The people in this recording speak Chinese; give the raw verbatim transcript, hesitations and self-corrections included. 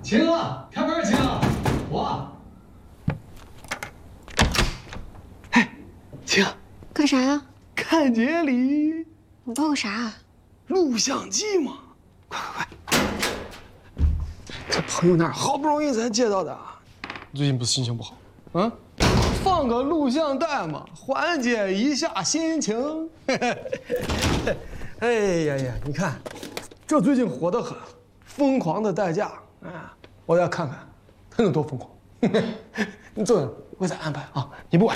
晴啊，开门，晴，我。哎，晴， 干啥呀？ 看节礼。 你报个啥啊？ 录像机嘛，快快快！这朋友那儿好不容易才借到的。最近不是心情不好，啊？放个录像带嘛，缓解一下心情。哎呀呀，你看，这最近火得很，《疯狂的代价》啊，我要看看他能多疯狂。你坐着，我再安排啊，你不管。